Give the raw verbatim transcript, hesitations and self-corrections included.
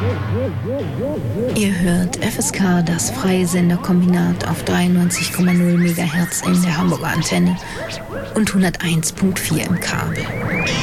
Ihr hört F S K, das freie Senderkombinat auf dreiundneunzig Komma null Megahertz in der Hamburger Antenne und hunderteins Komma vier im Kabel.